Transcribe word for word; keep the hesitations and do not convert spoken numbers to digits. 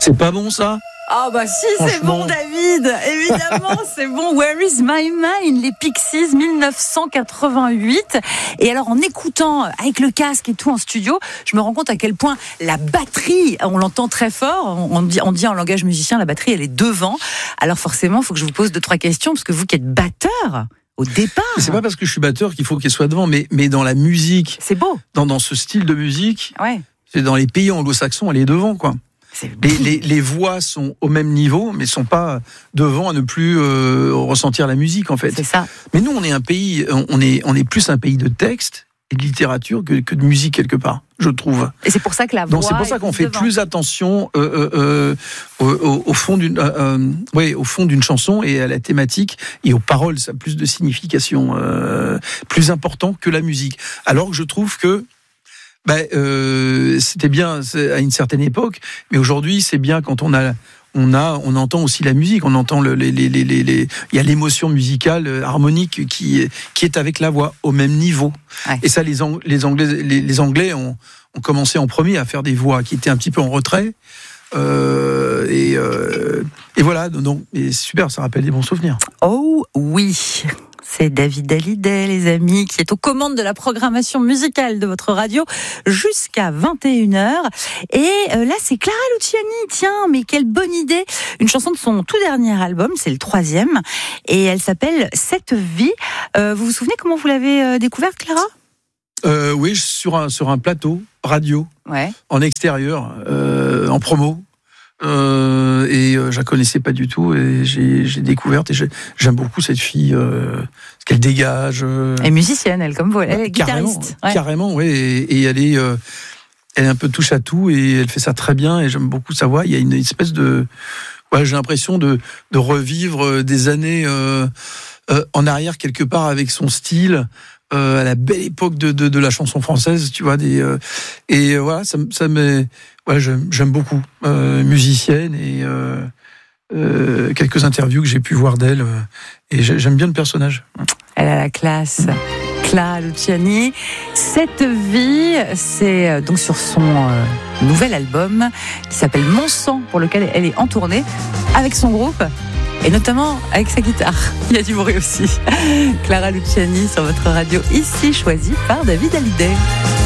C'est pas bon ça ? Ah bah si, c'est bon David, évidemment c'est bon. Where is my mind, les Pixies, dix-neuf cent quatre-vingt-huit. Et alors en écoutant avec le casque et tout en studio, je me rends compte à quel point la batterie, on l'entend très fort, on dit, on dit en langage musicien, la batterie elle est devant. Alors forcément, il faut que je vous pose deux, trois questions, parce que vous qui êtes batteur au départ. Mais c'est pas parce que je suis batteur qu'il faut qu'elle soit devant, mais, mais dans la musique, c'est beau. Dans, dans ce style de musique, ouais. C'est dans les pays anglo-saxons, elle est devant quoi. Les, les, les voix sont au même niveau, mais sont pas devant à ne plus euh, ressentir la musique en fait. C'est ça. Mais nous, on est un pays, on est, on est plus un pays de texte et de littérature que, que de musique quelque part, je trouve. Et c'est pour ça que la voix. Donc c'est pour ça qu'on fait devant. plus attention euh, euh, au, au, au fond d'une, euh, euh, ouais, au fond d'une chanson et à la thématique et aux paroles. Ça a plus de signification, euh, plus important que la musique. Alors que je trouve que Ben, euh, c'était bien à une certaine époque, mais aujourd'hui c'est bien quand on a, on a, on entend aussi la musique, on entend le, les, les, les, les, il y a l'émotion musicale harmonique qui, qui est avec la voix au même niveau. Ouais. Et ça, les, Ang- les Anglais, les, les Anglais ont, ont commencé en premier à faire des voix qui étaient un petit peu en retrait. Euh, et, euh, et voilà, donc et c'est super, ça rappelle des bons souvenirs. Oh oui. C'est David Hallyday, les amis, qui est aux commandes de la programmation musicale de votre radio jusqu'à vingt et une heures. Et là, c'est Clara Luciani. Tiens, mais quelle bonne idée. Une chanson de son tout dernier album, c'est le troisième. Et elle s'appelle Cette vie. Euh, vous vous souvenez comment vous l'avez découverte, Clara ? euh, Oui, sur un, sur un plateau radio, ouais. En extérieur, euh, en promo. Euh, et euh, je la connaissais pas du tout et j'ai, j'ai découvert et j'ai, j'aime beaucoup cette fille, euh, ce qu'elle dégage. Euh, elle est musicienne, elle comme vous, elle est guitariste. Carrément, ouais. carrément, ouais. Et, et elle est, euh, elle est un peu touche à tout et elle fait ça très bien et j'aime beaucoup sa voix. Il y a une espèce de, ouais, j'ai l'impression de de revivre des années euh, euh, en arrière quelque part avec son style. Euh, à la belle époque de, de, de la chanson française, tu vois, des, euh, et euh, voilà, ça, ça me, ouais, j'aime, j'aime beaucoup, euh, musicienne et euh, euh, quelques interviews que j'ai pu voir d'elle, euh, et j'aime bien le personnage. Elle a la classe. Clara Luciani. Cette vie, c'est donc sur son euh, nouvel album qui s'appelle Mon sang, pour lequel elle est en tournée avec son groupe. Et notamment avec sa guitare. Il y a du bruit aussi. Clara Luciani sur votre radio, ici choisie par David Hallyday.